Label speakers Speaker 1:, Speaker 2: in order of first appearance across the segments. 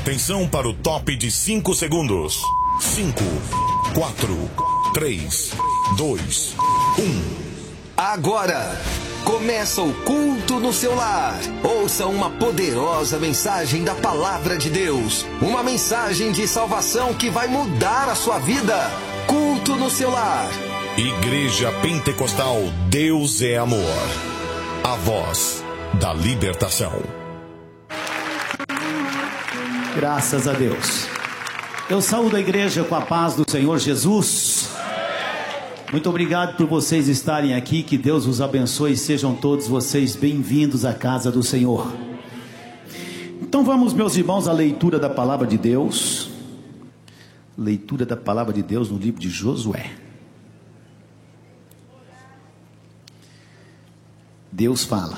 Speaker 1: Atenção para o top de 5 segundos. 5, 4, 3, 2, 1.
Speaker 2: Agora começa o culto no seu lar. Ouça uma poderosa mensagem da palavra de Deus. Uma mensagem de salvação que vai mudar a sua vida. Culto no seu lar.
Speaker 1: Igreja Pentecostal Deus é Amor. A voz da libertação.
Speaker 3: Graças a Deus. Eu saúdo a igreja com a paz do Senhor Jesus. Muito obrigado por vocês estarem aqui. Que Deus os abençoe. Sejam todos vocês bem-vindos à casa do Senhor. Então vamos, meus irmãos, à leitura da palavra de Deus. Leitura da palavra de Deus no livro de Josué. Deus fala.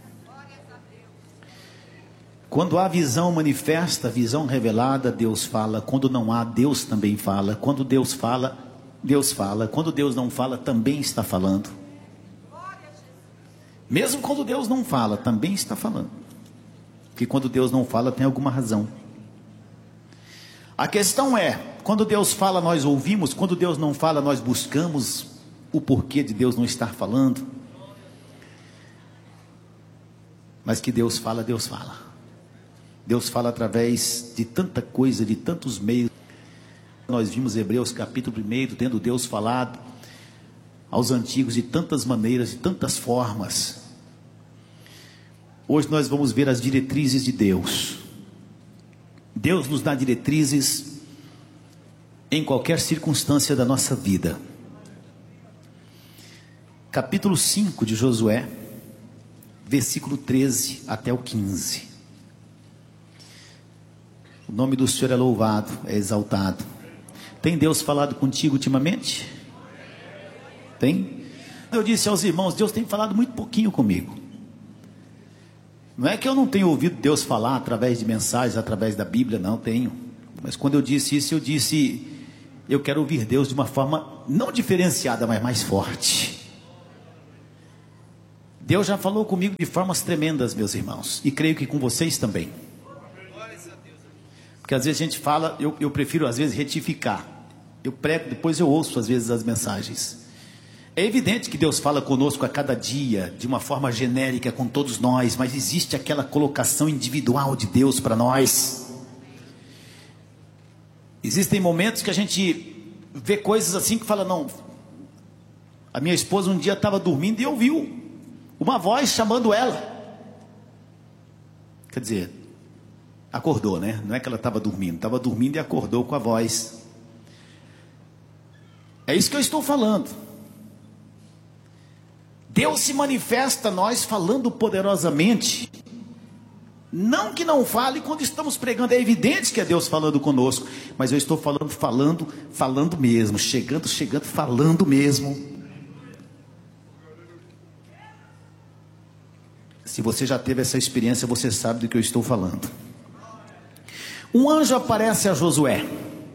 Speaker 3: Quando há visão manifesta, visão revelada, Deus fala. Quando não há, Deus também fala. Quando Deus fala, Deus fala. Quando Deus não fala, também está falando. Mesmo quando Deus não fala, também está falando. Porque quando Deus não fala, tem alguma razão. A questão é, quando Deus fala, nós ouvimos. Quando Deus não fala, nós buscamos o porquê de Deus não estar falando. Mas que Deus fala, Deus fala. Deus fala através de tanta coisa, de tantos meios. Nós vimos Hebreus capítulo 1, tendo Deus falado aos antigos de tantas maneiras, de tantas formas. Hoje nós vamos ver as diretrizes de Deus. Deus nos dá diretrizes em qualquer circunstância da nossa vida. Capítulo 5 de Josué, versículo 13 até o 15. O nome do Senhor é louvado, é exaltado. Tem Deus falado contigo ultimamente? Tem? Eu disse aos irmãos, Deus tem falado muito pouquinho comigo. Não é que eu não tenho ouvido Deus falar através de mensagens, através da Bíblia, não tenho. Mas quando eu disse isso, eu disse, eu quero ouvir Deus de uma forma não diferenciada, mas mais forte. Deus já falou comigo de formas tremendas, meus irmãos, e creio que com vocês também. Porque às vezes a gente fala, eu prefiro às vezes retificar. Eu prego, depois eu ouço às vezes as mensagens. É evidente que Deus fala conosco a cada dia, de uma forma genérica com todos nós, mas existe aquela colocação individual de Deus para nós. Existem momentos que a gente vê coisas assim que fala, não. A minha esposa um dia estava dormindo e ouviu uma voz chamando ela. Quer dizer, acordou, né? Não é que ela estava dormindo e acordou com a voz. É isso que eu estou falando. Deus se manifesta a nós falando poderosamente. Não que não fale quando estamos pregando, é evidente que é Deus falando conosco, mas eu estou falando mesmo, chegando, falando mesmo. Se você já teve essa experiência, você sabe do que eu estou falando. Um anjo aparece a Josué.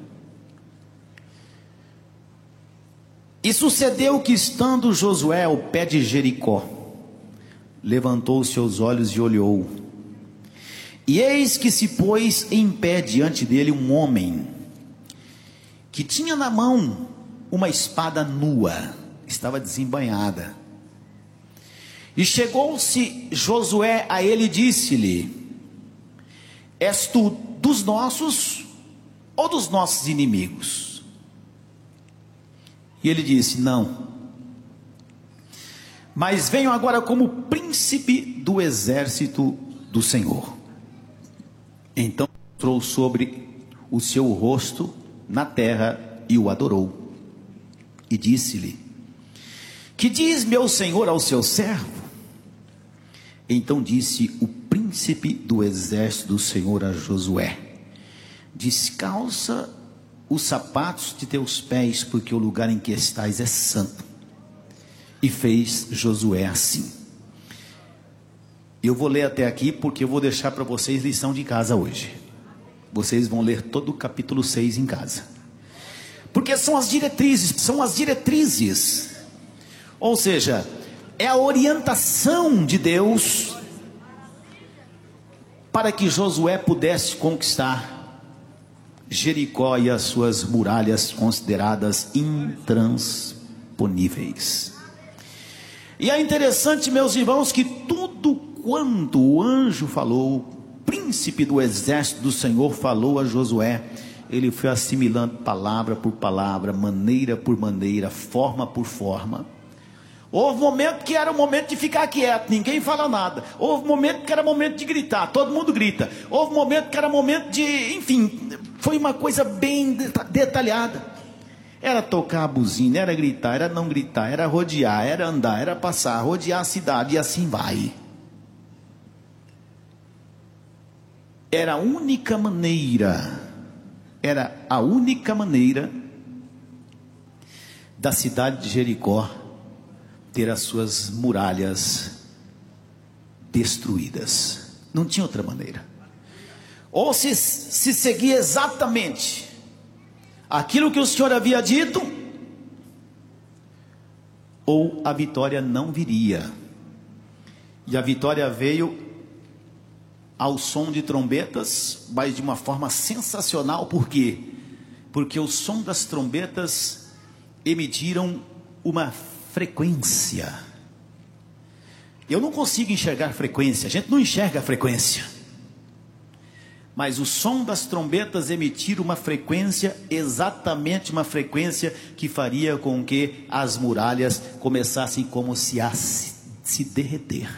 Speaker 3: E sucedeu que, estando Josué ao pé de Jericó, levantou os seus olhos e olhou. E eis que se pôs em pé diante dele um homem, que tinha na mão uma espada nua, estava desembainhada. E chegou-se Josué a ele e disse-lhe: És tu dos nossos ou dos nossos inimigos? E ele disse: Não, mas venho agora como príncipe do exército do Senhor. Então entrou sobre o seu rosto na terra e o adorou. E disse-lhe: Que diz meu senhor ao seu servo? Então disse o príncipe do exército do Senhor a Josué: Descalça os sapatos de teus pés, porque o lugar em que estás é santo. E fez Josué assim. Eu vou ler até aqui, porque eu vou deixar para vocês lição de casa hoje. Vocês vão ler todo o capítulo 6 em casa, porque são as diretrizes. Ou seja, é a orientação de Deus para que Josué pudesse conquistar Jericó e as suas muralhas consideradas intransponíveis. E é interessante, meus irmãos, que tudo quanto o anjo falou, o príncipe do exército do Senhor falou a Josué, ele foi assimilando palavra por palavra, maneira por maneira, forma por forma. Houve momento que era o momento de ficar quieto, ninguém fala nada. Houve momento que era momento de gritar, todo mundo grita. Houve momento que era momento de, enfim, foi uma coisa bem detalhada. Era tocar a buzina, era gritar, era não gritar, era rodear, era andar, era passar, rodear a cidade e assim vai. Era a única maneira da cidade de Jericó ter as suas muralhas destruídas. Não tinha outra maneira. Ou se seguia exatamente aquilo que o Senhor havia dito, ou a vitória não viria. E a vitória veio ao som de trombetas, mas de uma forma sensacional. Por quê? Porque o som das trombetas emitiram uma frequência. Eu não consigo enxergar frequência, a gente não enxerga a frequência, mas o som das trombetas emitiram uma frequência, exatamente uma frequência que faria com que as muralhas começassem como a se derreter.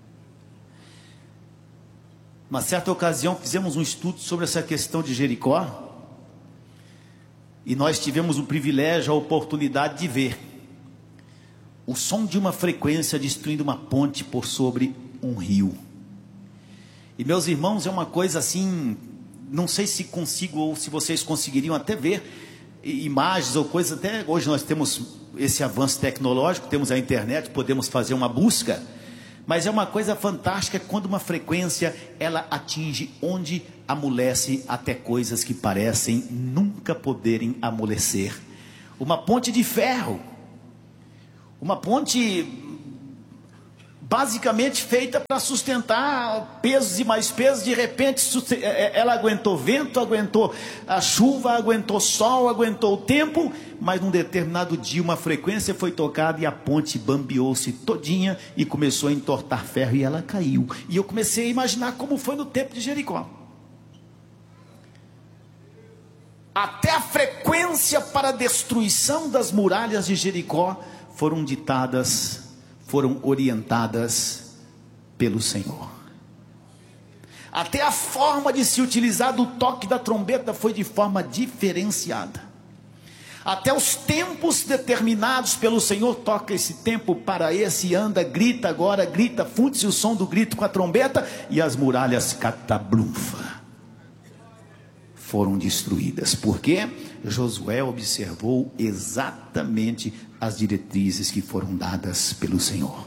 Speaker 3: Uma certa ocasião fizemos um estudo sobre essa questão de Jericó, e nós tivemos o privilégio, a oportunidade de ver o som de uma frequência destruindo uma ponte por sobre um rio. E meus irmãos, é uma coisa assim, não sei se consigo ou se vocês conseguiriam até ver imagens ou coisas. Até hoje nós temos esse avanço tecnológico, temos a internet, podemos fazer uma busca, mas é uma coisa fantástica quando uma frequência ela atinge onde amolece até coisas que parecem nunca poderem amolecer. Uma ponte de ferro, uma ponte basicamente feita para sustentar pesos e mais pesos. De repente ela aguentou vento, aguentou a chuva, aguentou sol, aguentou o tempo, mas num determinado dia uma frequência foi tocada e a ponte bambeou-se todinha e começou a entortar ferro e ela caiu. E eu comecei a imaginar como foi no tempo de Jericó. Até a frequência para a destruição das muralhas de Jericó foram ditadas, foram orientadas pelo Senhor. Até a forma de se utilizar do toque da trombeta foi de forma diferenciada. Até os tempos determinados pelo Senhor, toca esse tempo para esse, anda, grita agora, grita, funde-se o som do grito com a trombeta, e as muralhas catablunfa foram destruídas, porque Josué observou exatamente as diretrizes que foram dadas pelo Senhor.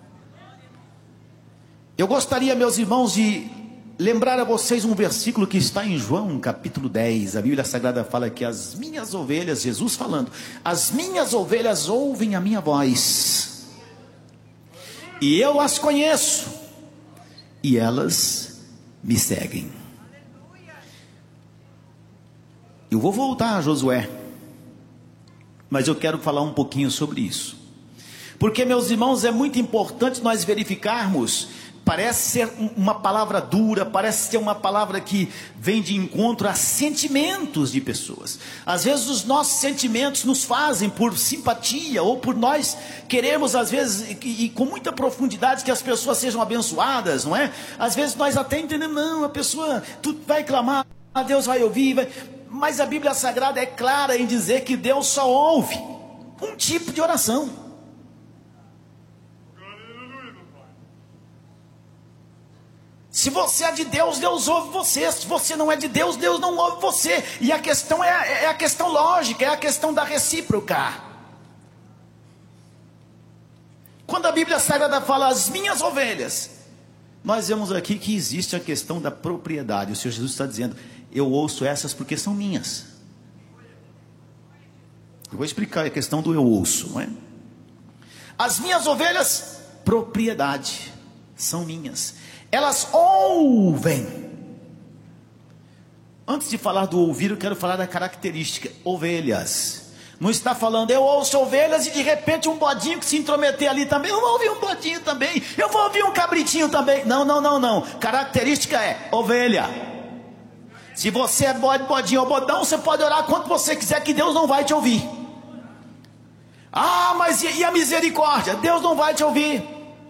Speaker 3: Eu gostaria, meus irmãos, de lembrar a vocês um versículo que está em João capítulo 10, a Bíblia Sagrada fala que as minhas ovelhas, Jesus falando, as minhas ovelhas ouvem a minha voz, e eu as conheço, e elas me seguem. Eu vou voltar a Josué, mas eu quero falar um pouquinho sobre isso, porque, meus irmãos, é muito importante nós verificarmos. Parece ser uma palavra dura, parece ser uma palavra que vem de encontro a sentimentos de pessoas. Às vezes os nossos sentimentos nos fazem, por simpatia, ou por nós queremos, às vezes, e com muita profundidade, que as pessoas sejam abençoadas, não é? Às vezes nós até entendemos, não, a pessoa, tu vai clamar, a Deus vai ouvir, mas a Bíblia Sagrada é clara em dizer que Deus só ouve um tipo de oração. Se você é de Deus, Deus ouve você. Se você não é de Deus, Deus não ouve você. E a questão é a questão lógica, é a questão da recíproca. Quando a Bíblia Sagrada fala as minhas ovelhas, nós vemos aqui que existe a questão da propriedade. O Senhor Jesus está dizendo, eu ouço essas porque são minhas. Eu vou explicar a questão do eu ouço, não é? As minhas ovelhas, propriedade, são minhas. Elas ouvem Antes de falar do ouvir, eu quero falar da característica, ovelhas. Não está falando, eu ouço ovelhas e de repente um bodinho que se intrometer ali também, eu vou ouvir um bodinho também, eu vou ouvir um cabritinho também. Não. Característica é ovelha. Se você é bode, bodinho ou bodão, você pode orar quanto você quiser que Deus não vai te ouvir. Ah, mas e a misericórdia? Deus não vai te ouvir.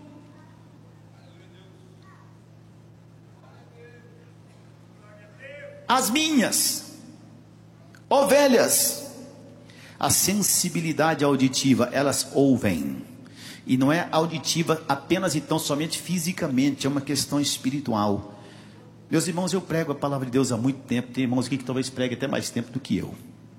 Speaker 3: As minhas ovelhas, a sensibilidade auditiva, elas ouvem. E não é auditiva apenas e tão somente fisicamente, é uma questão espiritual. Meus irmãos, eu prego a palavra de Deus há muito tempo. Tem irmãos aqui que talvez preguem até mais tempo do que eu.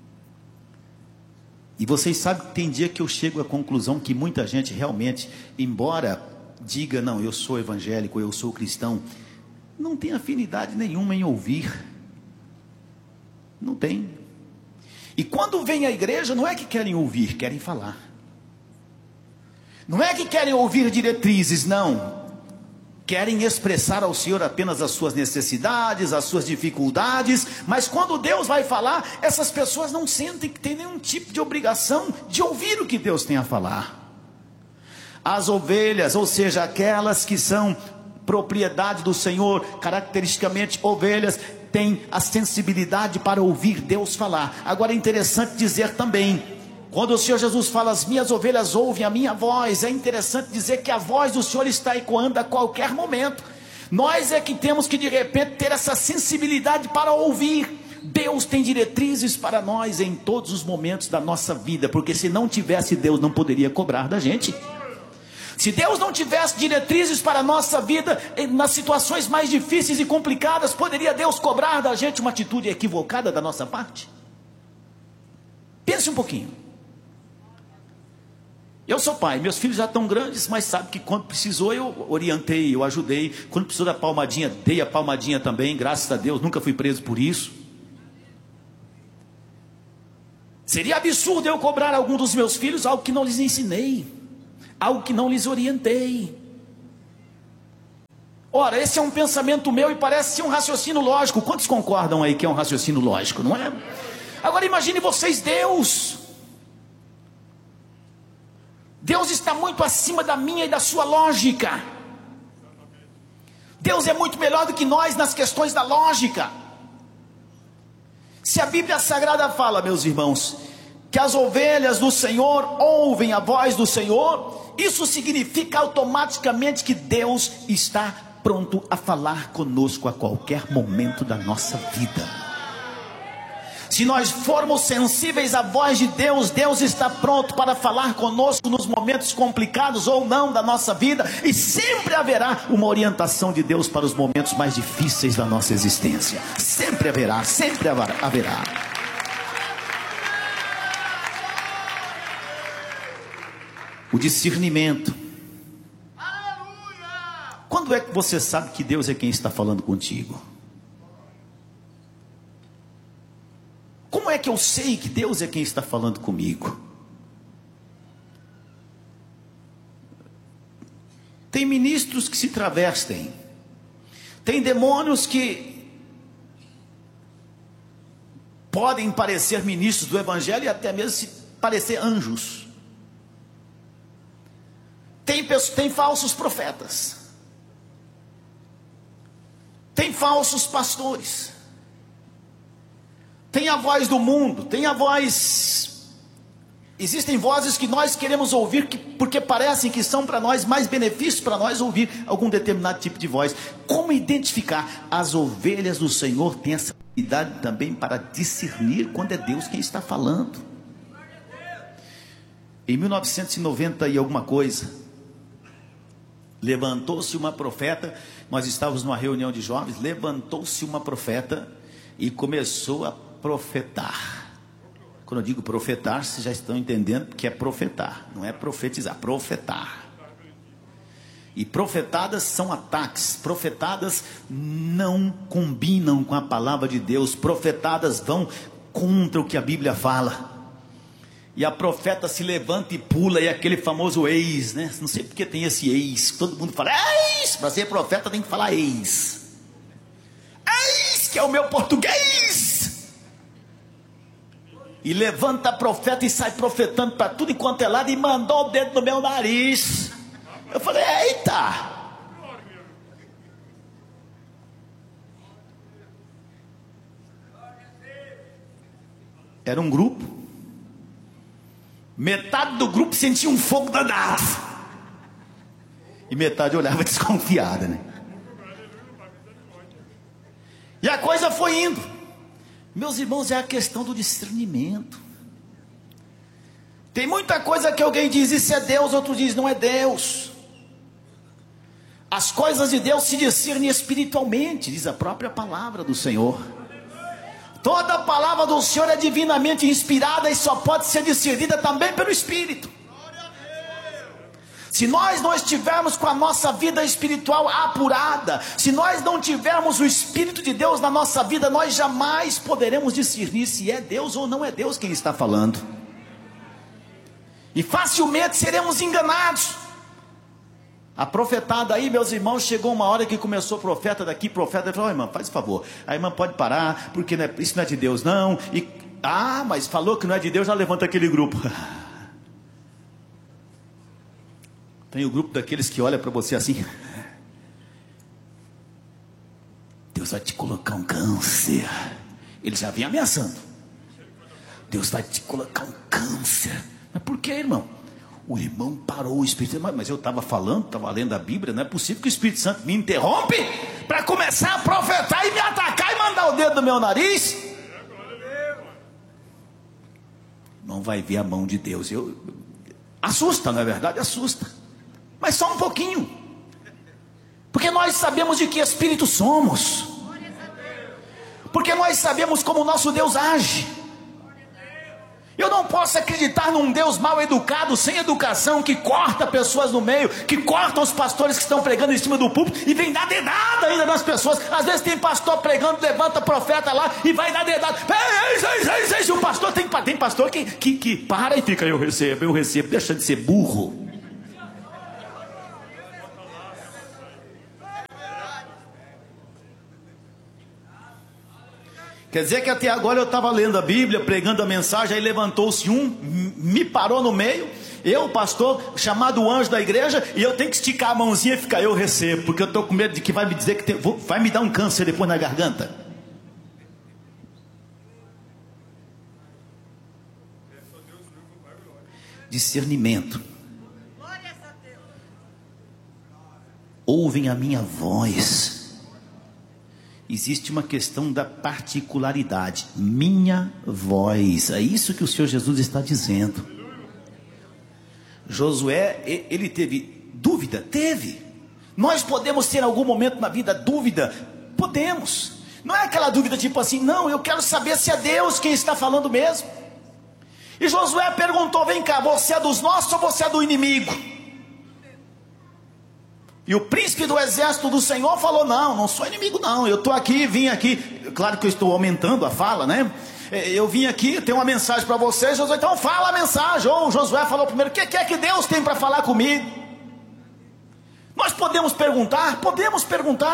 Speaker 3: E vocês sabem que tem dia que eu chego à conclusão que muita gente realmente, embora diga, não, eu sou evangélico, eu sou cristão, não tem afinidade nenhuma em ouvir. Não tem. E quando vem à igreja, não é que querem ouvir, querem falar. Não é que querem ouvir diretrizes, não. Querem expressar ao Senhor apenas as suas necessidades, as suas dificuldades, mas quando Deus vai falar, essas pessoas não sentem que tem nenhum tipo de obrigação de ouvir o que Deus tem a falar. As ovelhas, ou seja, aquelas que são propriedade do Senhor, caracteristicamente ovelhas, têm a sensibilidade para ouvir Deus falar. Agora é interessante dizer também, quando o Senhor Jesus fala, as minhas ovelhas ouvem a minha voz, é interessante dizer que a voz do Senhor está ecoando a qualquer momento. Nós é que temos que de repente ter essa sensibilidade para ouvir. Deus tem diretrizes para nós em todos os momentos da nossa vida, porque se não tivesse, Deus não poderia cobrar da gente. Se Deus não tivesse diretrizes para a nossa vida, nas situações mais difíceis e complicadas, poderia Deus cobrar da gente uma atitude equivocada da nossa parte? Pense um pouquinho. Eu sou pai, meus filhos já estão grandes, mas sabe que quando precisou eu orientei, eu ajudei. Quando precisou da palmadinha, dei a palmadinha também, graças a Deus, nunca fui preso por isso. Seria absurdo eu cobrar a algum dos meus filhos algo que não lhes ensinei, algo que não lhes orientei. Ora, esse é um pensamento meu e parece ser um raciocínio lógico. Quantos concordam aí que é um raciocínio lógico, não é? Agora imagine vocês, Deus está muito acima da minha e da sua lógica. Deus é muito melhor do que nós nas questões da lógica. Se a Bíblia Sagrada fala, meus irmãos, que as ovelhas do Senhor ouvem a voz do Senhor, isso significa automaticamente que Deus está pronto a falar conosco a qualquer momento da nossa vida. Se nós formos sensíveis à voz de Deus, Deus está pronto para falar conosco nos momentos complicados ou não da nossa vida, e sempre haverá uma orientação de Deus para os momentos mais difíceis da nossa existência. Sempre haverá, sempre haverá. O discernimento. Quando é que você sabe que Deus é quem está falando contigo? Como é que eu sei que Deus é quem está falando comigo? Tem ministros que se travestem, tem demônios que podem parecer ministros do Evangelho e até mesmo se parecer anjos. Tem falsos profetas, tem falsos pastores, tem a voz do mundo, tem a voz... Existem vozes que nós queremos ouvir porque parecem que são para nós mais benefícios para nós ouvir algum determinado tipo de voz. Como identificar? As ovelhas do Senhor têm essa habilidade também para discernir quando é Deus quem está falando. Em 1990 e alguma coisa, levantou-se uma profeta, nós estávamos numa reunião de jovens, levantou-se uma profeta e começou a profetar. Quando eu digo profetar, vocês já estão entendendo que é profetar, não é profetizar, profetar. E profetadas são ataques, profetadas não combinam com a palavra de Deus, profetadas vão contra o que a Bíblia fala. E a profeta se levanta e pula, e aquele famoso eis, né? Não sei porque tem esse eis, todo mundo fala eis, para ser profeta tem que falar eis. Eis que é o meu português. E levanta profeta e sai profetando para tudo enquanto é lado, e mandou o dedo no meu nariz. Eu falei, eita! Era um grupo. Metade do grupo sentia um fogo danado. E metade olhava desconfiada, né? E a coisa foi indo. Meus irmãos, é a questão do discernimento. Tem muita coisa que alguém diz, isso é Deus, outro diz, não é Deus. As coisas de Deus se discernem espiritualmente, diz a própria palavra do Senhor. Toda a palavra do Senhor é divinamente inspirada e só pode ser discernida também pelo Espírito. Se nós não estivermos com a nossa vida espiritual apurada, se nós não tivermos o Espírito de Deus na nossa vida, nós jamais poderemos discernir se é Deus ou não é Deus quem está falando. E facilmente seremos enganados. A profetada aí, meus irmãos, chegou uma hora que começou profeta daqui, profeta, falou, irmã, faz favor, a irmã pode parar, porque isso não é de Deus não, mas falou que não é de Deus, já levanta aquele grupo. Tem o grupo daqueles que olha para você assim, Deus vai te colocar um câncer, ele já vem ameaçando, Deus vai te colocar um câncer, mas por que, irmão? O irmão parou, o Espírito Santo, mas eu estava falando, estava lendo a Bíblia, não é possível que o Espírito Santo me interrompe para começar a profetar e me atacar e mandar o dedo no meu nariz. Não vai ver a mão de Deus. Assusta, não é verdade? Assusta, mas só um pouquinho, porque nós sabemos de que espírito somos, porque nós sabemos como o nosso Deus age. Eu não posso acreditar num Deus mal educado, sem educação, que corta pessoas no meio, que corta os pastores que estão pregando em cima do púlpito e vem dar dedada ainda nas pessoas. Às vezes tem pastor pregando, levanta profeta lá e vai dar dedada. O pastor tem pastor que para e fica, eu recebo, deixa de ser burro. Quer dizer que até agora eu estava lendo a Bíblia, pregando a mensagem, aí levantou-se me parou no meio, eu, pastor, chamado o anjo da igreja, e eu tenho que esticar a mãozinha e ficar, eu recebo, porque eu estou com medo de que vai me dizer que vai me dar um câncer depois na garganta. Discernimento. Ouvem a minha voz. Existe uma questão da particularidade, minha voz, é isso que o Senhor Jesus está dizendo. Josué, ele teve dúvida? Teve. Nós podemos ter em algum momento na vida dúvida? Podemos. Não é aquela dúvida tipo assim, não, eu quero saber se é Deus quem está falando mesmo. E Josué perguntou, vem cá, você é dos nossos ou você é do inimigo? E o príncipe do exército do Senhor falou, não sou inimigo não, eu estou aqui, vim aqui, claro que eu estou aumentando a fala, né? Eu vim aqui, tenho uma mensagem para vocês, Josué, então fala a mensagem. Ou Josué falou primeiro, o que é que Deus tem para falar comigo? Nós podemos perguntar, podemos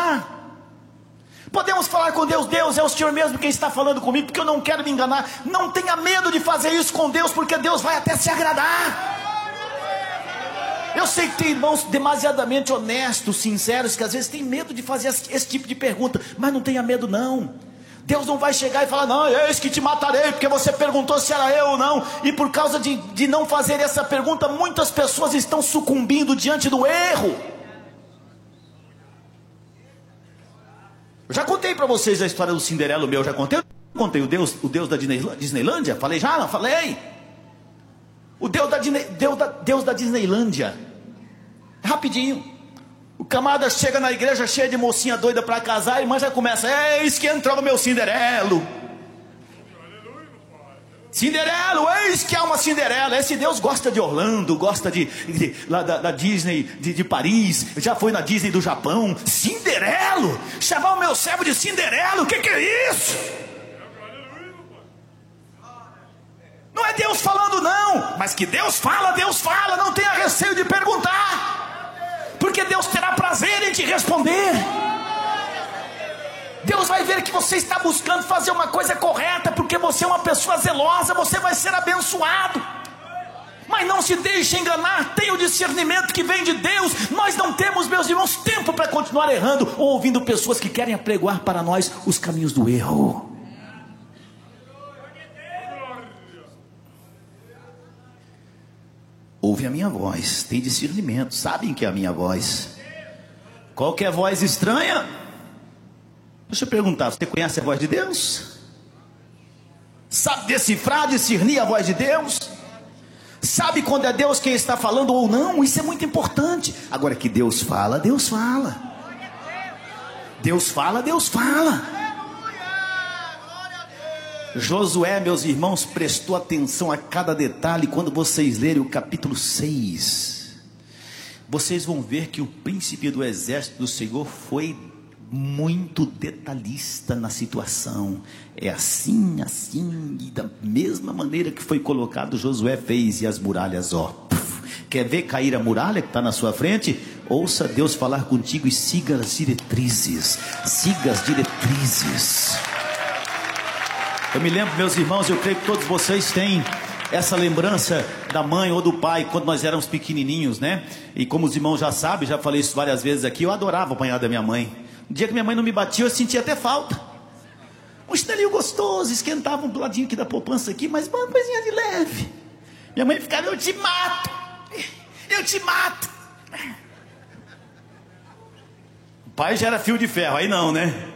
Speaker 3: falar com Deus, Deus é o Senhor mesmo quem está falando comigo, porque eu não quero me enganar. Não tenha medo de fazer isso com Deus, porque Deus vai até se agradar. Eu sei que tem irmãos demasiadamente honestos, sinceros, que às vezes tem medo de fazer esse tipo de pergunta, mas não tenha medo não. Deus não vai chegar e falar, não, eis que te matarei, porque você perguntou se era eu ou não. E por causa de não fazer essa pergunta, muitas pessoas estão sucumbindo diante do erro. Eu já contei para vocês a história do Cinderela, o meu, já contei? Contei o Deus da Disneylândia? Falei já? Não, falei. O Deus da Disneylândia. Rapidinho. O camarada chega na igreja cheio de mocinha doida para casar, a irmã já começa, eis que entrou o meu Cinderelo. Cinderelo, eis que é uma Cinderela. Esse Deus gosta de Orlando, gosta lá da Disney de Paris, já foi na Disney do Japão. Cinderelo, chamar o meu servo de Cinderelo, o que é isso? Não é Deus falando não, mas que Deus fala, não tenha receio de perguntar, porque Deus terá prazer em te responder. Deus vai ver que você está buscando fazer uma coisa correta, porque você é uma pessoa zelosa, você vai ser abençoado. Mas não se deixe enganar, tenha o discernimento que vem de Deus. Nós não temos, meus irmãos, tempo para continuar errando ou ouvindo pessoas que querem apregoar para nós os caminhos do erro. Ouve a minha voz, tem discernimento, sabem que é a minha voz. Qualquer voz estranha, deixa eu perguntar, você conhece a voz de Deus? Sabe decifrar, discernir a voz de Deus? Sabe quando é Deus quem está falando ou não? Isso é muito importante. Agora que Deus fala, Deus fala. Deus fala, Deus fala. Josué, meus irmãos, prestou atenção a cada detalhe. Quando vocês lerem o capítulo 6, vocês vão ver que o príncipe do exército do Senhor foi muito detalhista na situação. É assim, assim, e da mesma maneira que foi colocado, Josué fez, e as muralhas, quer ver cair a muralha que está na sua frente? Ouça Deus falar contigo e siga as diretrizes. Siga as diretrizes. Eu me lembro, meus irmãos, eu creio que todos vocês têm essa lembrança da mãe ou do pai, quando nós éramos pequenininhos, né? E como os irmãos já sabem, já falei isso várias vezes aqui, eu adorava apanhar da minha mãe. No dia que minha mãe não me batia, eu sentia até falta. Um chinelinho gostoso, esquentava um ladinho aqui da poupança aqui, mas uma coisinha de leve. Minha mãe ficava, eu te mato, eu te mato. O pai já era fio de ferro, aí não, né?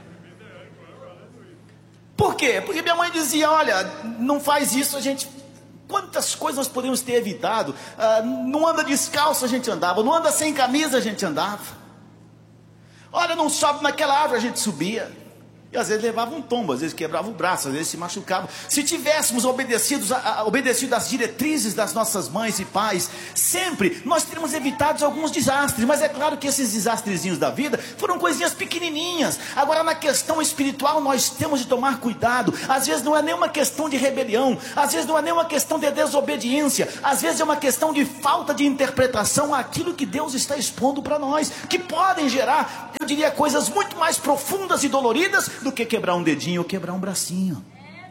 Speaker 3: Por quê? Porque minha mãe dizia, olha, não faz isso, a gente... Quantas coisas nós podemos ter evitado? Não anda descalço, a gente andava. Não anda sem camisa, a gente andava. Olha, não sobe naquela árvore, a gente subia. E às vezes levava um tombo, às vezes quebrava o braço, às vezes se machucava. Se tivéssemos obedecido às diretrizes das nossas mães e pais, sempre nós teríamos evitado alguns desastres. Mas é claro que esses desastrezinhos da vida foram coisinhas pequenininhas. Agora na questão espiritual nós temos de tomar cuidado. Às vezes não é nem uma questão de rebelião, às vezes não é nem uma questão de desobediência, às vezes é uma questão de falta de interpretação àquilo que Deus está expondo para nós, que podem gerar, eu diria, coisas muito mais profundas e doloridas do que quebrar um dedinho ou quebrar um bracinho.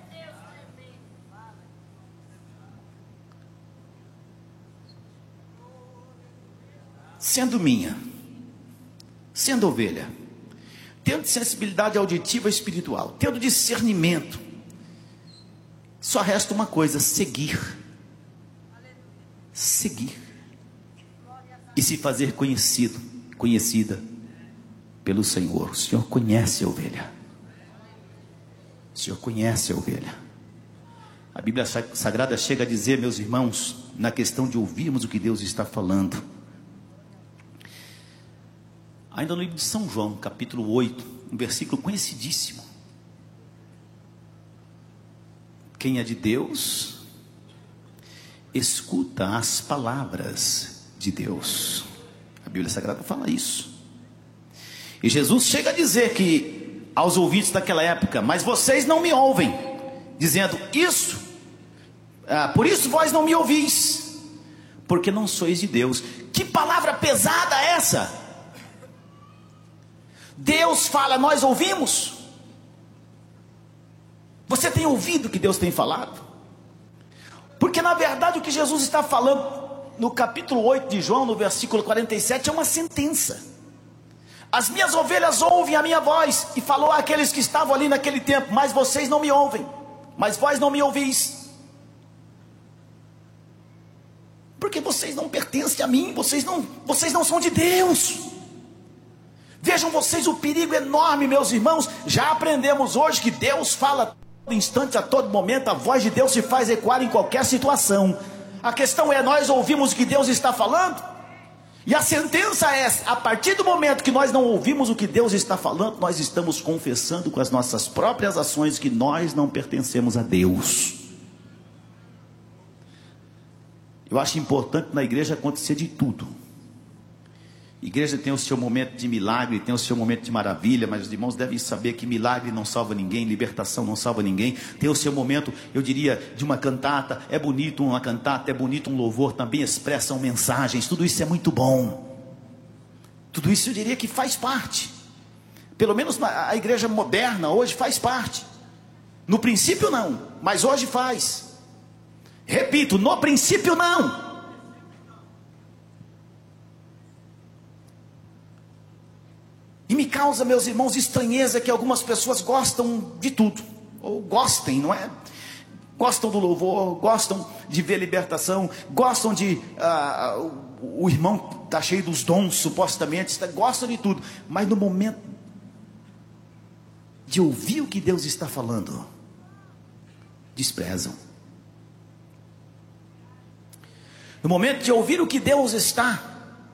Speaker 3: Sendo minha, sendo ovelha, tendo sensibilidade auditiva e espiritual, tendo discernimento, só resta uma coisa: seguir. Seguir. E se fazer conhecida pelo Senhor. O Senhor conhece a ovelha. O Senhor conhece a ovelha. A Bíblia Sagrada chega a dizer, meus irmãos, na questão de ouvirmos o que Deus está falando. Ainda no livro de São João, capítulo 8, um versículo conhecidíssimo. Quem é de Deus, escuta as palavras de Deus. A Bíblia Sagrada fala isso. E Jesus chega a dizer que aos ouvintes daquela época: mas vocês não me ouvem, dizendo isso, por isso vós não me ouvis, porque não sois de Deus. Que palavra pesada é essa? Deus fala, nós ouvimos. Você tem ouvido o que Deus tem falado? Porque na verdade o que Jesus está falando no capítulo 8 de João, no versículo 47, é uma sentença. As minhas ovelhas ouvem a minha voz, e falou àqueles que estavam ali naquele tempo: mas vocês não me ouvem, mas vós não me ouvis, porque vocês não pertencem a mim, vocês não são de Deus. Vejam vocês o perigo enorme, meus irmãos. Já aprendemos hoje que Deus fala a todo instante, a todo momento. A voz de Deus se faz ecoar em qualquer situação. A questão é, nós ouvimos o que Deus está falando? E a sentença é, a partir do momento que nós não ouvimos o que Deus está falando, nós estamos confessando com as nossas próprias ações que nós não pertencemos a Deus. Eu acho importante na igreja acontecer de tudo. Igreja tem o seu momento de milagre, tem o seu momento de maravilha, mas os irmãos devem saber que milagre não salva ninguém, libertação não salva ninguém. Tem o seu momento, eu diria, de uma cantata. É bonito uma cantata, é bonito um louvor, também expressam mensagens, tudo isso é muito bom. Tudo isso eu diria que faz parte. Pelo menos a igreja moderna hoje faz parte. No princípio não, mas hoje faz. Repito, no princípio não. E me causa, meus irmãos, estranheza que algumas pessoas gostam de tudo. Ou gostem, não é? Gostam do louvor, gostam de ver libertação, gostam de... o irmão está cheio dos dons, supostamente, gostam de tudo. Mas no momento de ouvir o que Deus está falando, desprezam. No momento de ouvir o que Deus está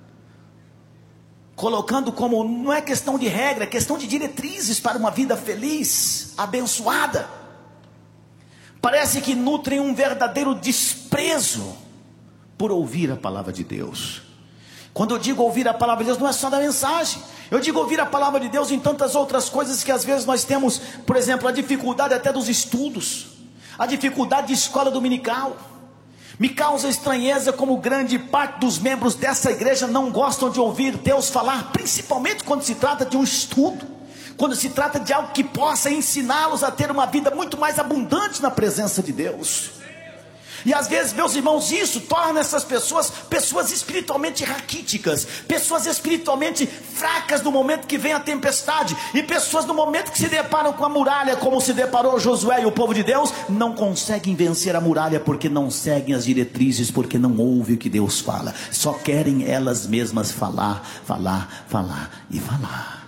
Speaker 3: colocando como, não é questão de regra, é questão de diretrizes para uma vida feliz, abençoada, parece que nutrem um verdadeiro desprezo por ouvir a palavra de Deus. Quando eu digo ouvir a palavra de Deus, não é só da mensagem, eu digo ouvir a palavra de Deus em tantas outras coisas que às vezes nós temos. Por exemplo, a dificuldade até dos estudos, a dificuldade de escola dominical. Me causa estranheza como grande parte dos membros dessa igreja não gostam de ouvir Deus falar, principalmente quando se trata de um estudo, quando se trata de algo que possa ensiná-los a ter uma vida muito mais abundante na presença de Deus. E às vezes, meus irmãos, isso torna essas pessoas espiritualmente raquíticas, pessoas espiritualmente fracas no momento que vem a tempestade, e pessoas no momento que se deparam com a muralha, como se deparou Josué e o povo de Deus, não conseguem vencer a muralha porque não seguem as diretrizes, porque não ouvem o que Deus fala, só querem elas mesmas falar e falar.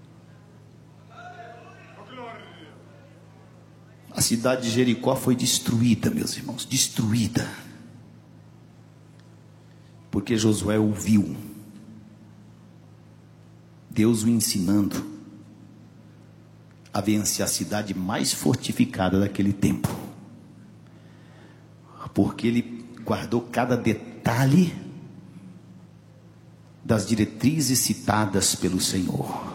Speaker 3: A cidade de Jericó foi destruída, meus irmãos, destruída, porque Josué ouviu Deus o ensinando a vencer a cidade mais fortificada daquele tempo, porque ele guardou cada detalhe das diretrizes citadas pelo Senhor.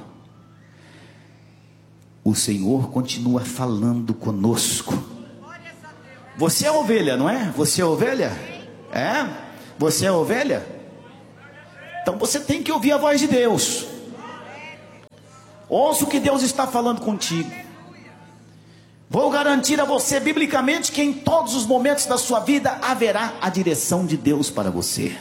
Speaker 3: O Senhor continua falando conosco. Você é ovelha, não é? Você é ovelha? É? Você é ovelha? Então você tem que ouvir a voz de Deus. Ouça o que Deus está falando contigo. Vou garantir a você biblicamente que em todos os momentos da sua vida haverá a direção de Deus para você.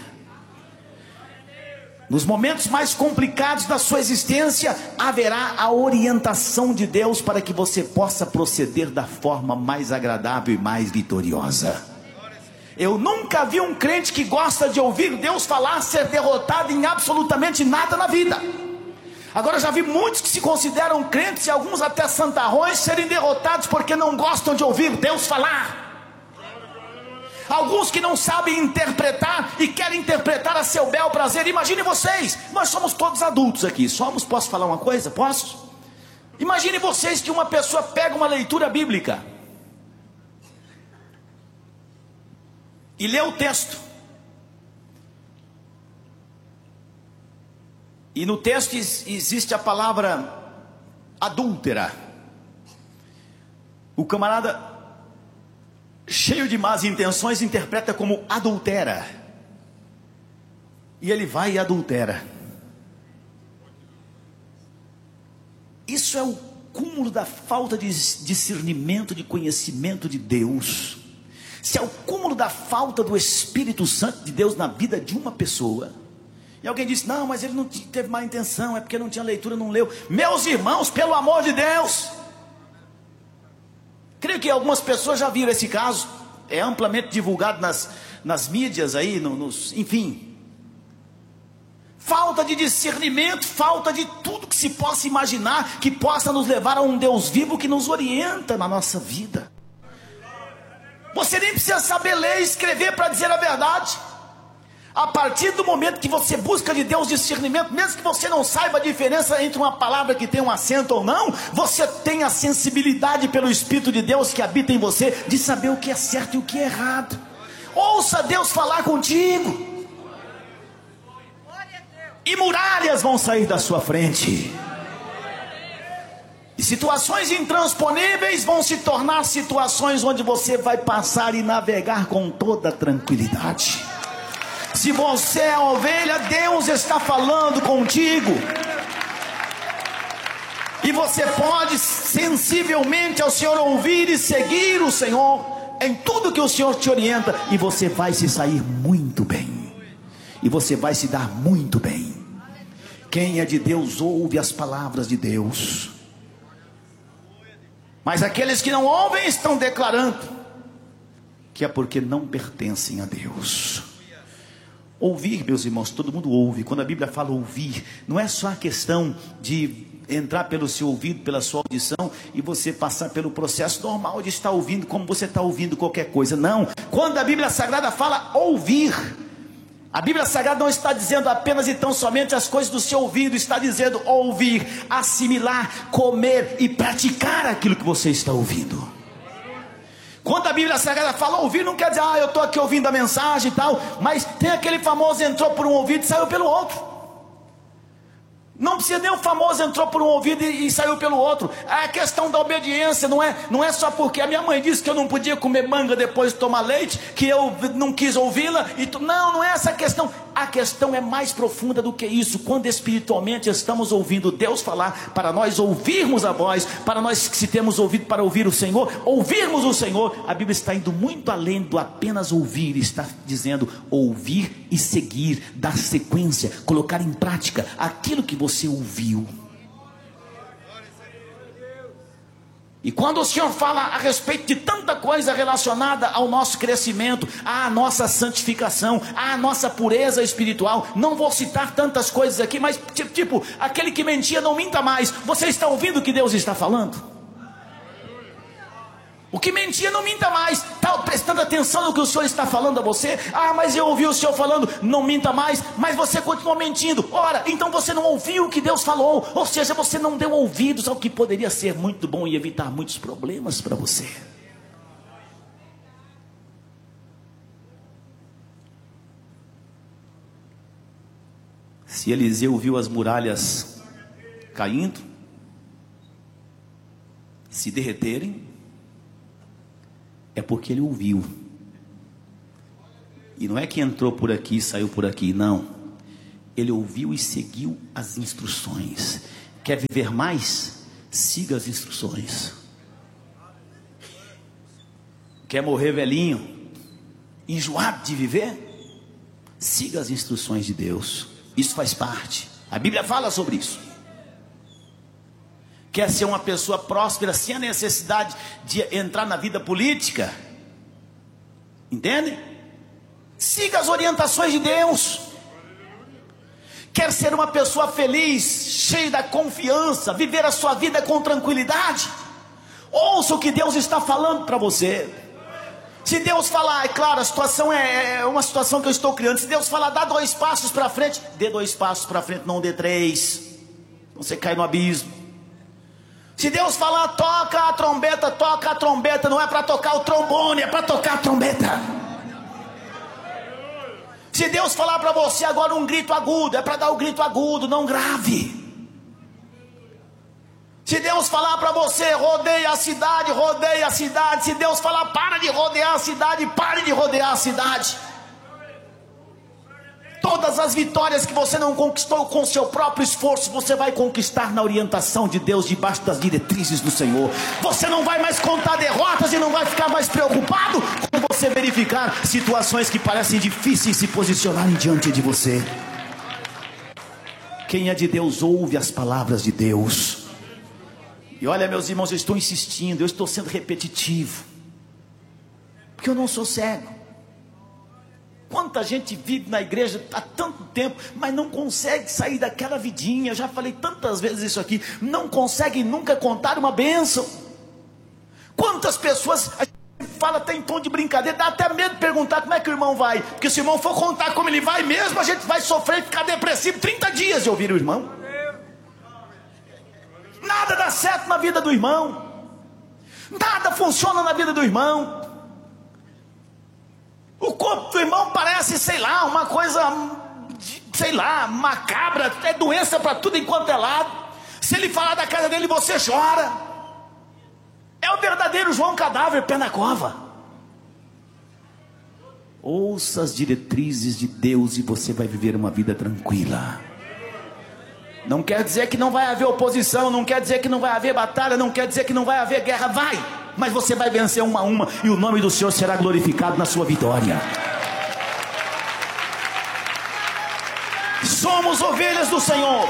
Speaker 3: Nos momentos mais complicados da sua existência, haverá a orientação de Deus para que você possa proceder da forma mais agradável e mais vitoriosa. Eu nunca vi um crente que gosta de ouvir Deus falar ser derrotado em absolutamente nada na vida. Agora já vi muitos que se consideram crentes, e alguns até santarrões, serem derrotados porque não gostam de ouvir Deus falar. Alguns que não sabem interpretar e querem interpretar a seu bel prazer. Imagine vocês, nós somos todos adultos aqui, posso falar uma coisa? Posso? Imagine vocês que uma pessoa pega uma leitura bíblica e lê o texto, e no texto existe a palavra adúltera. O camarada, cheio de más intenções, interpreta como adultera, e ele vai e adultera. Isso é o cúmulo da falta de discernimento, de conhecimento de Deus. Se é o cúmulo da falta do Espírito Santo de Deus na vida de uma pessoa, e alguém diz, não, mas ele não teve má intenção, é porque não tinha leitura, não leu. Meus irmãos, pelo amor de Deus, creio que algumas pessoas já viram esse caso, é amplamente divulgado nas mídias aí, enfim. Falta de discernimento, falta de tudo que se possa imaginar, que possa nos levar a um Deus vivo que nos orienta na nossa vida. Você nem precisa saber ler e escrever para dizer a verdade. A partir do momento que você busca de Deus discernimento, mesmo que você não saiba a diferença entre uma palavra que tem um acento ou não, você tem a sensibilidade pelo Espírito de Deus que habita em você, de saber o que é certo e o que é errado. Ouça Deus falar contigo, e muralhas vão sair da sua frente, e situações intransponíveis vão se tornar situações onde você vai passar e navegar com toda tranquilidade. Se você é ovelha, Deus está falando contigo. E você pode sensivelmente ao Senhor ouvir e seguir o Senhor em tudo que o Senhor te orienta, e você vai se sair muito bem, e você vai se dar muito bem. Quem é de Deus ouve as palavras de Deus, mas aqueles que não ouvem estão declarando que é porque não pertencem a Deus. Ouvir, meus irmãos, todo mundo ouve. Quando a Bíblia fala ouvir, não é só a questão de entrar pelo seu ouvido, pela sua audição, e você passar pelo processo normal de estar ouvindo, como você está ouvindo qualquer coisa. Não, quando a Bíblia Sagrada fala ouvir, a Bíblia Sagrada não está dizendo apenas e tão somente as coisas do seu ouvido, está dizendo ouvir, assimilar, comer e praticar aquilo que você está ouvindo. Quando a Bíblia Sagrada fala ouvir, não quer dizer, eu estou aqui ouvindo a mensagem e tal, mas tem aquele famoso entrou por um ouvido e saiu pelo outro. Não precisa nem o famoso entrou por um ouvido e saiu pelo outro. É a questão da obediência, não é só porque a minha mãe disse que eu não podia comer manga depois de tomar leite, que eu não quis ouvi-la. Não é essa a questão. A questão é mais profunda do que isso. Quando espiritualmente estamos ouvindo Deus falar, para nós ouvirmos a voz, para nós que se temos ouvido para ouvir o Senhor, ouvirmos o Senhor, a Bíblia está indo muito além do apenas ouvir, está dizendo ouvir e seguir, dar sequência, colocar em prática aquilo que você ouviu. E quando o Senhor fala a respeito de tanta coisa relacionada ao nosso crescimento, à nossa santificação, à nossa pureza espiritual, não vou citar tantas coisas aqui, mas tipo, aquele que mentia não minta mais. Você está ouvindo o que Deus está falando? O que mentia não minta mais. Está prestando atenção no que o Senhor está falando a você? Mas eu ouvi o Senhor falando, não minta mais, mas você continua mentindo. Ora, então você não ouviu o que Deus falou, ou seja, você não deu ouvidos ao que poderia ser muito bom e evitar muitos problemas para você. Se Eliseu viu as muralhas caindo, se derreterem, é porque ele ouviu. E não é que entrou por aqui e saiu por aqui, não. Ele ouviu e seguiu as instruções. Quer viver mais? Siga as instruções. Quer morrer velhinho, enjoado de viver? Siga as instruções de Deus. Isso faz parte. A Bíblia fala sobre isso. Quer ser uma pessoa próspera sem a necessidade de entrar na vida política? Entende? Siga as orientações de Deus. Quer ser uma pessoa feliz, cheia da confiança, viver a sua vida com tranquilidade? Ouça o que Deus está falando para você. Se Deus falar, é claro, a situação é uma situação que eu estou criando. Se Deus falar, dá 2 passos para frente, dê 2 passos para frente, não dê 3. Você cai no abismo. Se Deus falar, toca a trombeta, não é para tocar o trombone, é para tocar a trombeta. Se Deus falar para você agora um grito agudo, é para dar o grito agudo, não grave. Se Deus falar para você, rodeie a cidade. Se Deus falar, para de rodear a cidade, pare de rodear a cidade. Todas as vitórias que você não conquistou com seu próprio esforço, você vai conquistar na orientação de Deus, debaixo das diretrizes do Senhor. Você não vai mais contar derrotas e não vai ficar mais preocupado quando você verificar situações que parecem difíceis se posicionarem diante de você. Quem é de Deus ouve as palavras de Deus. E olha, meus irmãos, eu estou insistindo, eu estou sendo repetitivo, porque eu não sou cego. Quanta gente vive na igreja há tanto tempo, mas não consegue sair daquela vidinha. Eu já falei tantas vezes isso aqui. Não consegue nunca contar uma bênção. Quantas pessoas, a gente fala até em tom de brincadeira, dá até medo de perguntar como é que o irmão vai. Porque se o irmão for contar como ele vai mesmo, a gente vai sofrer e ficar depressivo 30 dias de ouvir o irmão. Nada dá certo na vida do irmão. Nada funciona na vida do irmão. O corpo do irmão parece, uma coisa, macabra, é doença para tudo enquanto é lado. Se ele falar da casa dele, você chora. É o verdadeiro João Cadáver, pé na cova. Ouça as diretrizes de Deus e você vai viver uma vida tranquila. Não quer dizer que não vai haver oposição, não quer dizer que não vai haver batalha, não quer dizer que não vai haver guerra, vai, mas você vai vencer uma a uma, e o nome do Senhor será glorificado na sua vitória. Somos ovelhas do Senhor.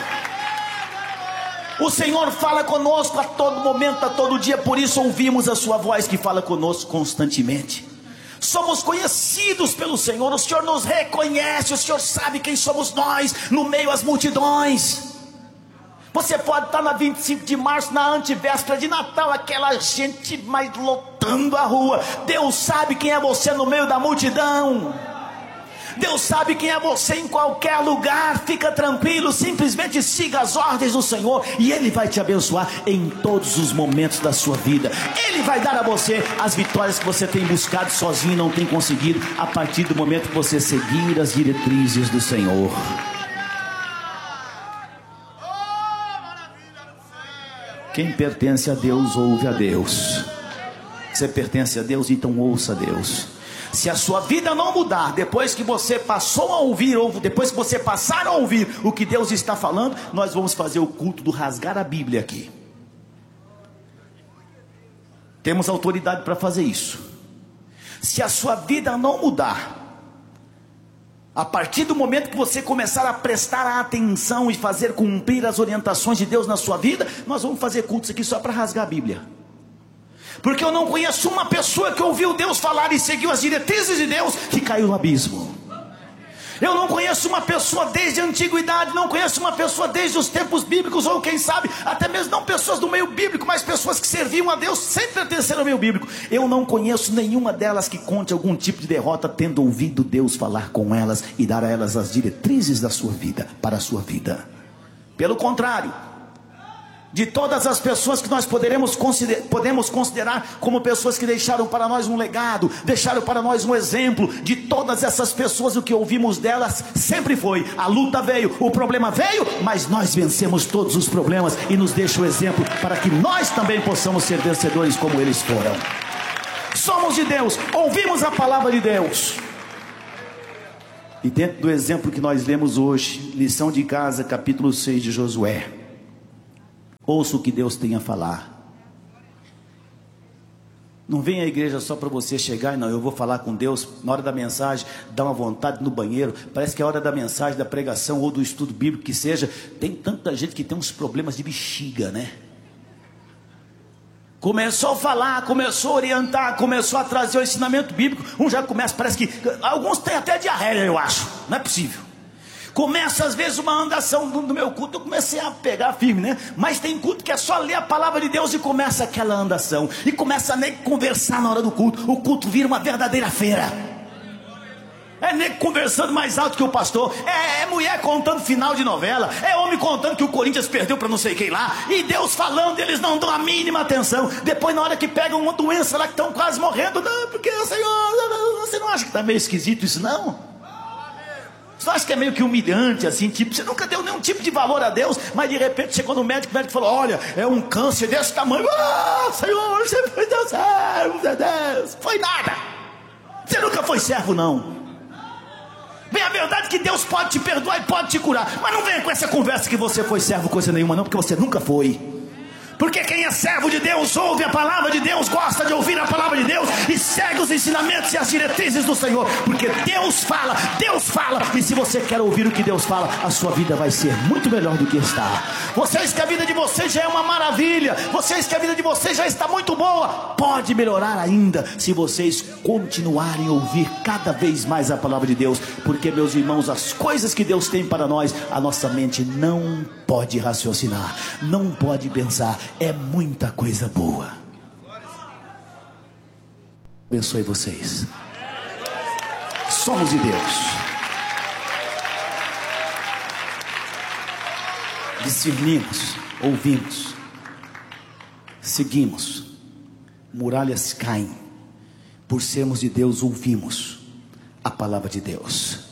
Speaker 3: O Senhor fala conosco a todo momento, a todo dia, por isso ouvimos a sua voz que fala conosco constantemente. Somos conhecidos pelo Senhor, o Senhor nos reconhece, o Senhor sabe quem somos nós no meio às multidões. Você pode estar na 25 de março, na antevéspera de Natal, aquela gente mais lotando a rua. Deus sabe quem é você no meio da multidão. Deus sabe quem é você em qualquer lugar. Fica tranquilo, simplesmente siga as ordens do Senhor e Ele vai te abençoar em todos os momentos da sua vida. Ele vai dar a você as vitórias que você tem buscado sozinho e não tem conseguido, a partir do momento que você seguir as diretrizes do Senhor. Quem pertence a Deus, ouve a Deus. Você pertence a Deus, então ouça a Deus. Se a sua vida não mudar, depois que você passou a ouvir, ou depois que você passar a ouvir o que Deus está falando, nós vamos fazer o culto do rasgar a Bíblia aqui. Temos autoridade para fazer isso. Se a sua vida não mudar, a partir do momento que você começar a prestar atenção e fazer cumprir as orientações de Deus na sua vida, nós vamos fazer cultos aqui só para rasgar a Bíblia. Porque eu não conheço uma pessoa que ouviu Deus falar e seguiu as diretrizes de Deus que caiu no abismo. Eu não conheço uma pessoa desde a antiguidade, não conheço uma pessoa desde os tempos bíblicos, ou quem sabe, até mesmo não pessoas do meio bíblico, mas pessoas que serviam a Deus sem pertencer ao meio bíblico. Eu não conheço nenhuma delas que conte algum tipo de derrota, tendo ouvido Deus falar com elas e dar a elas as diretrizes da sua vida, para a sua vida. Pelo contrário, de todas as pessoas que nós podemos considerar como pessoas que deixaram para nós um legado, deixaram para nós um exemplo, de todas essas pessoas, o que ouvimos delas sempre foi: a luta veio, o problema veio, mas nós vencemos todos os problemas, e nos deixa o exemplo para que nós também possamos ser vencedores como eles foram. Somos de Deus, ouvimos a palavra de Deus, e dentro do exemplo que nós lemos hoje, lição de casa, capítulo 6 de Josué, ouça o que Deus tem a falar. Não vem à igreja só para você chegar e não, eu vou falar com Deus. Na hora da mensagem, dá uma vontade no banheiro. Parece que é a hora da mensagem, da pregação ou do estudo bíblico que seja. Tem tanta gente que tem uns problemas de bexiga, né? Começou a falar, começou a orientar, começou a trazer o ensinamento bíblico. Um já começa, parece que alguns têm até diarreia, eu acho. Não é possível. Começa às vezes uma andação no meu culto, eu comecei a pegar firme, né? Mas tem culto que é só ler a palavra de Deus e começa aquela andação, e começa a nem conversar na hora do culto. O culto vira uma verdadeira feira. É nego conversando mais alto que o pastor, é mulher contando final de novela, é homem contando que o Corinthians perdeu para não sei quem lá, e Deus falando, eles não dão a mínima atenção. Depois na hora que pegam uma doença lá que estão quase morrendo, não, porque Senhor, você não acha que está meio esquisito isso não? Você acha que é meio que humilhante assim, tipo, você nunca deu nenhum tipo de valor a Deus, mas de repente chegou no médico, o médico falou: olha, é um câncer desse tamanho. Ah, Senhor, você foi Deus servo, meu Deus. Foi nada. Você nunca foi servo não. Bem, a verdade é que Deus pode te perdoar e pode te curar, mas não venha com essa conversa que você foi servo coisa nenhuma não, porque você nunca foi. Porque quem é servo de Deus ouve a palavra de Deus, gosta de ouvir a palavra de Deus e segue os ensinamentos e as diretrizes do Senhor. Porque Deus fala, e se você quer ouvir o que Deus fala, a sua vida vai ser muito melhor do que está. Vocês que a vida de vocês já é uma maravilha, vocês que a vida de vocês já está muito boa, pode melhorar ainda se vocês continuarem a ouvir cada vez mais a palavra de Deus. Porque, meus irmãos, as coisas que Deus tem para nós, a nossa mente não pode raciocinar, não pode pensar. É muita coisa boa. Abençoe vocês. Somos de Deus. Discernimos, ouvimos, seguimos. Muralhas caem. Por sermos de Deus, ouvimos a palavra de Deus.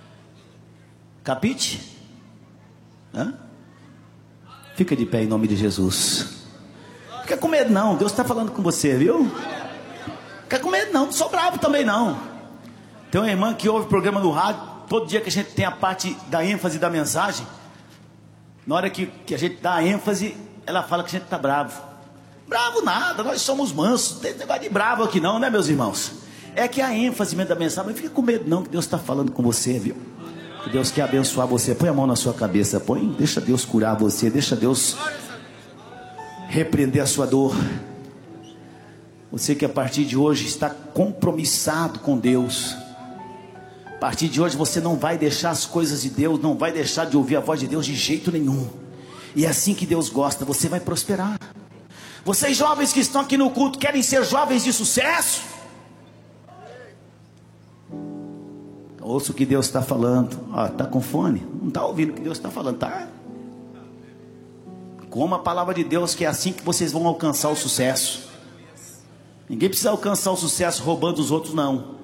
Speaker 3: Capite? Hã? Fica de pé em nome de Jesus. Fica com medo não, Deus está falando com você, viu? Fica com medo não sou bravo também não. Tem uma irmã que ouve o programa no rádio, todo dia que a gente tem a parte da ênfase da mensagem, Na hora que a gente dá ênfase, ela fala que a gente está bravo. Bravo nada, nós somos mansos, não tem negócio de bravo aqui não, né, meus irmãos? É que a ênfase mesmo da mensagem, não fica com medo não, que Deus está falando com você, viu? Que Deus quer abençoar você. Põe a mão na sua cabeça, deixa Deus curar você, deixa Deus repreender a sua dor. Você que a partir de hoje está compromissado com Deus, a partir de hoje você não vai deixar as coisas de Deus, não vai deixar de ouvir a voz de Deus de jeito nenhum. E é assim que Deus gosta, você vai prosperar. Vocês jovens que estão aqui no culto, querem ser jovens de sucesso? Ouça o que Deus está falando. Está com fone? Não está ouvindo o que Deus está falando, tá? Como a palavra de Deus, que é assim que vocês vão alcançar o sucesso. Ninguém precisa alcançar o sucesso roubando os outros, não.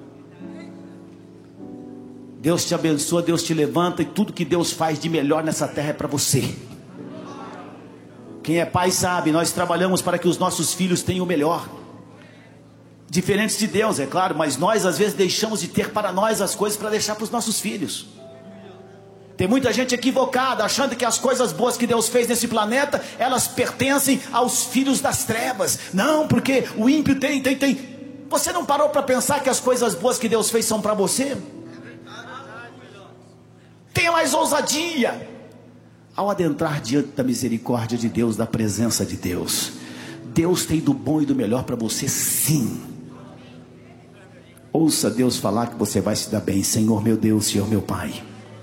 Speaker 3: Deus te abençoa, Deus te levanta, e tudo que Deus faz de melhor nessa terra é para você. Quem é pai sabe, nós trabalhamos para que os nossos filhos tenham o melhor. Diferentes de Deus, é claro, mas nós às vezes deixamos de ter para nós as coisas para deixar para os nossos filhos. Tem muita gente equivocada, achando que as coisas boas que Deus fez nesse planeta, elas pertencem aos filhos das trevas. Não, porque o ímpio tem. Você não parou para pensar que as coisas boas que Deus fez são para você? Tenha mais ousadia ao adentrar diante da misericórdia de Deus, da presença de Deus. Deus tem do bom e do melhor para você, sim. Ouça Deus falar que você vai se dar bem. Senhor meu Deus, Senhor meu Pai,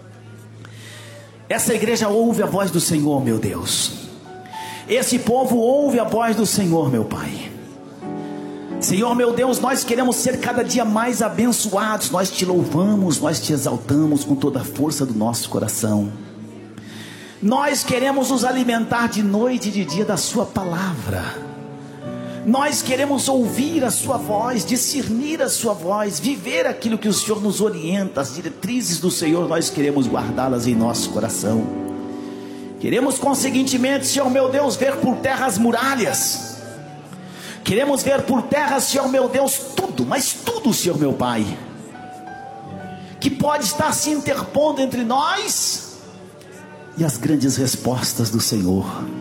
Speaker 3: essa igreja ouve a voz do Senhor, meu Deus. Esse povo ouve a voz do Senhor, meu Pai. Senhor meu Deus, nós queremos ser cada dia mais abençoados. Nós te louvamos, nós te exaltamos com toda a força do nosso coração. Nós queremos nos alimentar de noite e de dia da sua palavra. Nós queremos ouvir a sua voz, discernir a sua voz, viver aquilo que o Senhor nos orienta. As diretrizes do Senhor, nós queremos guardá-las em nosso coração. Queremos conseguintemente, Senhor meu Deus, ver por terra as muralhas. Queremos ver por terra, Senhor meu Deus, tudo, mas tudo, Senhor meu Pai, que pode estar se interpondo entre nós e as grandes respostas do Senhor.